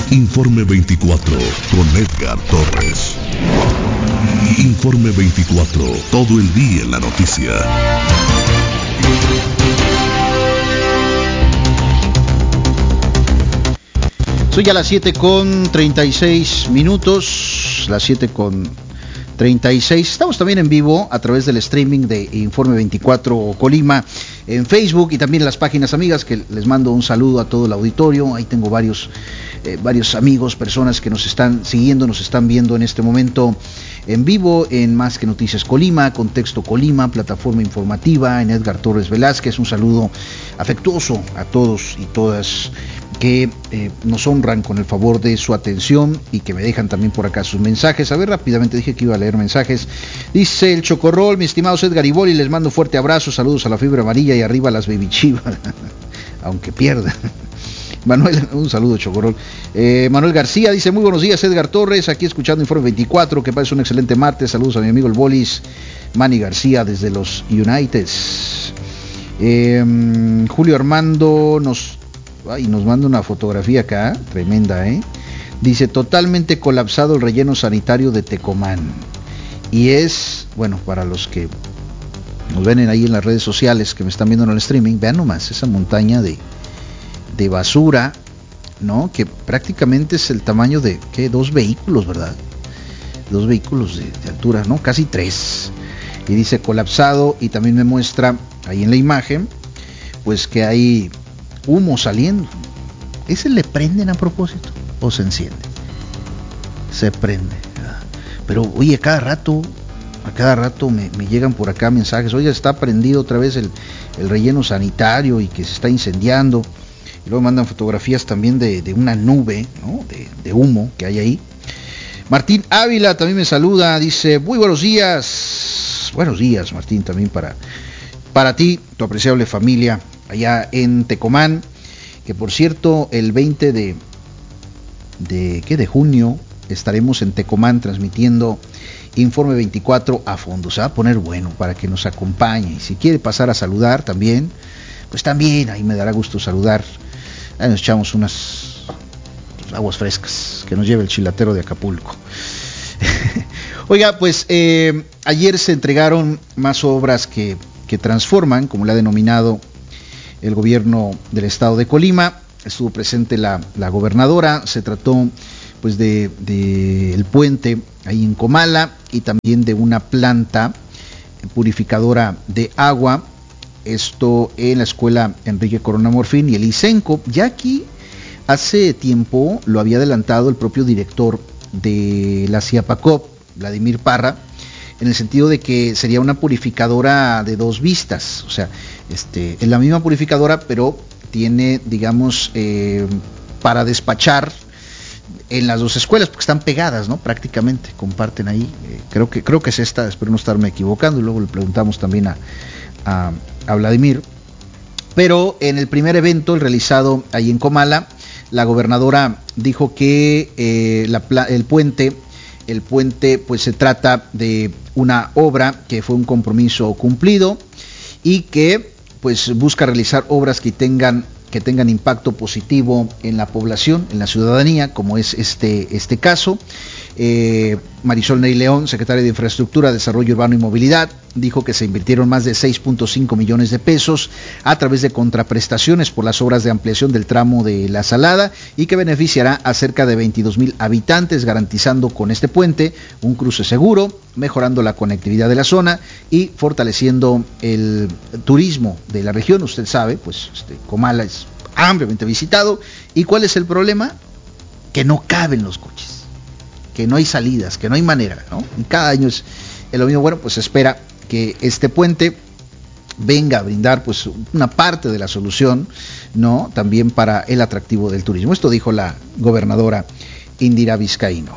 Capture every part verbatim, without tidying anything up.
Informe veinticuatro con Edgar Torres. Informe veinticuatro, todo el día en la noticia. Soy ya las siete con treinta y seis minutos, las siete con treinta y seis. Estamos también en vivo a través del streaming de Informe veinticuatro Colima en Facebook y también en las páginas amigas, que les mando un saludo a todo el auditorio. Ahí tengo varios, eh, varios amigos, personas que nos están siguiendo, nos están viendo en este momento en vivo en Más que Noticias Colima, Contexto Colima, Plataforma Informativa, en Edgar Torres Velázquez. Un saludo afectuoso a todos y todas que eh, nos honran con el favor de su atención y que me dejan también por acá sus mensajes. A ver, rápidamente dije que iba a leer mensajes. Dice el Chocorrol: mi estimado Edgar y Boli, les mando fuerte abrazo, saludos a la fibra amarilla y arriba a las baby chivas, aunque pierdan. Manuel, un saludo, Chocorrol. Eh, Manuel García dice: muy buenos días, Edgar Torres, aquí escuchando Informe veinticuatro, que parece un excelente martes. Saludos a mi amigo el Bolis, Manny García desde los Uniteds. Eh, Julio Armando nos Ay, nos manda una fotografía acá, tremenda, ¿eh? Dice: totalmente colapsado el relleno sanitario de Tecomán. Y es, bueno, para los que nos ven ahí en las redes sociales, que me están viendo en el streaming, vean nomás esa montaña de, de basura, ¿no? Que prácticamente es el tamaño de, ¿qué? Dos vehículos, ¿verdad? Dos vehículos de, de altura, ¿no? Casi tres. Y dice colapsado, y también me muestra ahí en la imagen, pues que hay humo saliendo. ¿Ese le prenden a propósito o se enciende? Se prende. Pero oye, a cada rato, a cada rato me, me llegan por acá mensajes: oye, está prendido otra vez el, el relleno sanitario y que se está incendiando. Y luego mandan fotografías también de, de una nube, ¿no? de, de humo que hay ahí. Martín Ávila también me saluda, dice: muy buenos días. Buenos días, Martín, también para, para ti, tu apreciable familia allá en Tecomán, que por cierto el veinte de de ¿qué? de junio estaremos en Tecomán transmitiendo Informe veinticuatro a fondo. Se va a poner bueno para que nos acompañe, y si quiere pasar a saludar también, pues también ahí me dará gusto saludar. Ahí nos echamos unas aguas frescas, que nos lleve el chilatero de Acapulco. Oiga, pues eh, ayer se entregaron más obras que, que transforman, como le ha denominado el gobierno del estado de Colima. Estuvo presente la, la gobernadora. Se trató pues de, de el puente ahí en Comala, y también de una planta purificadora de agua, esto en la escuela Enrique Corona Morfín y el ICENCO. Ya aquí hace tiempo lo había adelantado el propio director de la CIAPACOP, Vladimir Parra, en el sentido de que sería una purificadora de dos vistas. O sea, este, es la misma purificadora, pero tiene, digamos, eh, para despachar en las dos escuelas, porque están pegadas, ¿no? Prácticamente, comparten ahí. Eh, creo que creo que es esta, espero no estarme equivocando, y luego le preguntamos también a, a, a Vladimir. Pero en el primer evento, el realizado ahí en Comala, la gobernadora dijo que eh, la, el puente El puente pues se trata de una obra que fue un compromiso cumplido, y que pues busca realizar obras que tengan que tengan impacto positivo en la población, en la ciudadanía, como es este este caso. Eh, Marisol Ney León, secretaria de Infraestructura, Desarrollo Urbano y Movilidad, dijo que se invirtieron más de seis punto cinco millones de pesos a través de contraprestaciones por las obras de ampliación del tramo de La Salada, y que beneficiará a cerca de veintidós mil habitantes, garantizando con este puente un cruce seguro, mejorando la conectividad de la zona y fortaleciendo el turismo de la región. Usted sabe, pues este, Comala es ampliamente visitado. ¿Y cuál es el problema? Que no caben los coches, que no hay salidas, que no hay manera, ¿no? Y cada año es lo mismo. Bueno, pues se espera que este puente venga a brindar pues una parte de la solución, ¿no? También para el atractivo del turismo. Esto dijo la gobernadora Indira Vizcaíno.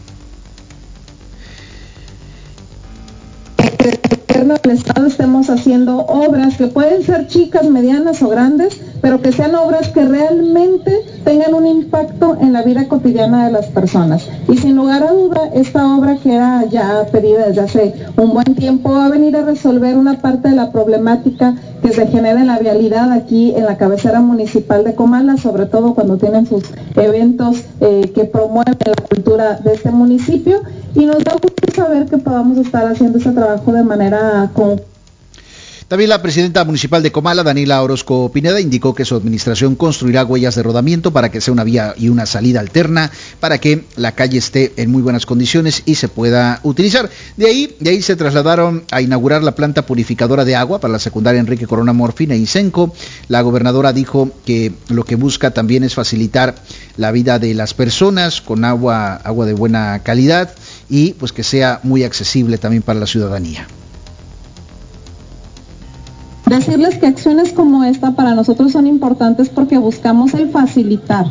En el estado estemos haciendo obras que pueden ser chicas, medianas o grandes, pero que sean obras que realmente tengan un impacto en la la vida cotidiana de las personas. Y sin lugar a duda, esta obra que era ya pedida desde hace un buen tiempo va a venir a resolver una parte de la problemática que se genera en la vialidad aquí en la cabecera municipal de Comala, sobre todo cuando tienen sus eventos eh, que promueven la cultura de este municipio, y nos da gusto saber que podamos estar haciendo ese trabajo de manera conjunta. También la presidenta municipal de Comala, Daniela Orozco Pineda, indicó que su administración construirá huellas de rodamiento para que sea una vía y una salida alterna, para que la calle esté en muy buenas condiciones y se pueda utilizar. De ahí, de ahí se trasladaron a inaugurar la planta purificadora de agua para la secundaria Enrique Corona Morfina y Senco. La gobernadora dijo que lo que busca también es facilitar la vida de las personas con agua, agua de buena calidad y pues que sea muy accesible también para la ciudadanía. Decirles que acciones como esta para nosotros son importantes porque buscamos el facilitar.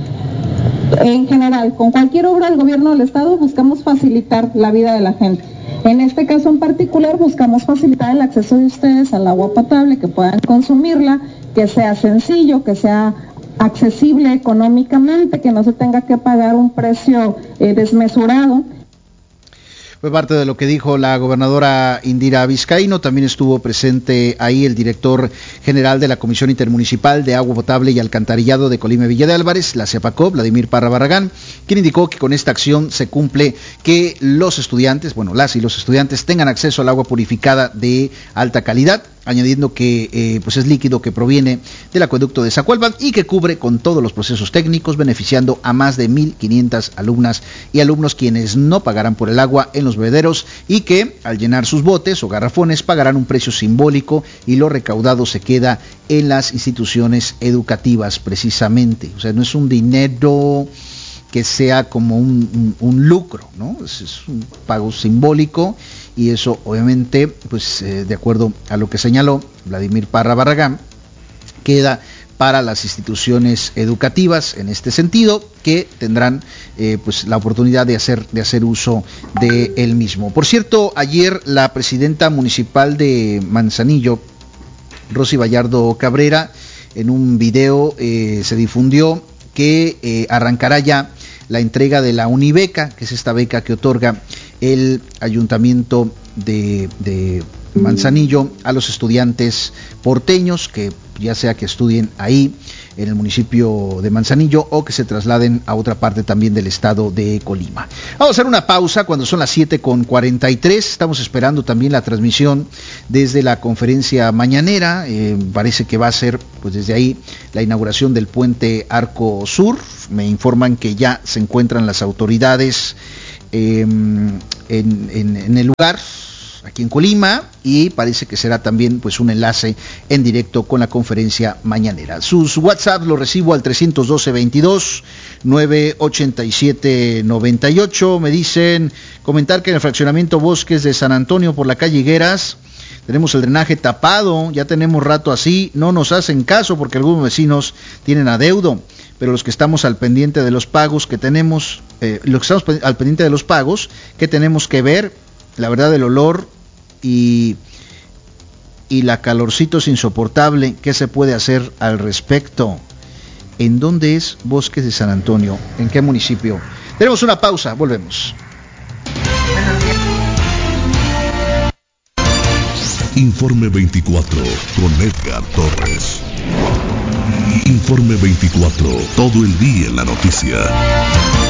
En general, con cualquier obra del gobierno del estado buscamos facilitar la vida de la gente. En este caso en particular buscamos facilitar el acceso de ustedes al agua potable, que puedan consumirla, que sea sencillo, que sea accesible económicamente, que no se tenga que pagar un precio eh, desmesurado. Fue parte de lo que dijo la gobernadora Indira Vizcaíno. También estuvo presente ahí el director general de la Comisión Intermunicipal de Agua Potable y Alcantarillado de Colima y Villa de Álvarez, la CEPACO, Vladimir Parra Barragán, quien indicó que con esta acción se cumple que los estudiantes, bueno, las y los estudiantes tengan acceso al agua purificada de alta calidad, añadiendo que eh, pues es líquido que proviene del acueducto de Zacualpan y que cubre con todos los procesos técnicos, beneficiando a más de mil quinientas alumnas y alumnos quienes no pagarán por el agua en los bebederos y que al llenar sus botes o garrafones pagarán un precio simbólico y lo recaudado se queda en las instituciones educativas precisamente. O sea, no es un dinero que sea como un, un, un lucro, ¿no? Es, es un pago simbólico y eso obviamente, pues eh, de acuerdo a lo que señaló Vladimir Parra Barragán, queda para las instituciones educativas en este sentido, que tendrán eh, pues la oportunidad de hacer de hacer uso de él mismo. Por cierto, ayer la presidenta municipal de Manzanillo, Rosy Vallardo Cabrera, en un video eh, se difundió que eh, arrancará ya la entrega de la Unibeca, que es esta beca que otorga el ayuntamiento de, de Manzanillo a los estudiantes porteños, que ya sea que estudien ahí en el municipio de Manzanillo o que se trasladen a otra parte también del estado de Colima. Vamos a hacer una pausa cuando son las siete con cuarenta y tres, estamos esperando también la transmisión desde la conferencia mañanera, eh, parece que va a ser pues desde ahí la inauguración del puente Arco Sur. Me informan que ya se encuentran las autoridades eh, en, en, en el lugar, aquí en Colima, y parece que será también pues un enlace en directo con la conferencia mañanera. Sus WhatsApp los recibo al trescientos doce veintidós nueve ochenta y siete noventa y ocho. Me dicen comentar que en el fraccionamiento Bosques de San Antonio por la calle Higueras tenemos el drenaje tapado, ya tenemos rato así, no nos hacen caso porque algunos vecinos tienen adeudo, pero los que estamos al pendiente de los pagos que tenemos, eh, los que estamos al pendiente de los pagos que tenemos que ver, la verdad el olor y, y la calorcito es insoportable. ¿Qué se puede hacer al respecto? ¿En dónde es Bosques de San Antonio? ¿En qué municipio? Tenemos una pausa, volvemos. Informe veinticuatro con Edgar Torres. Informe veinticuatro, todo el día en la noticia.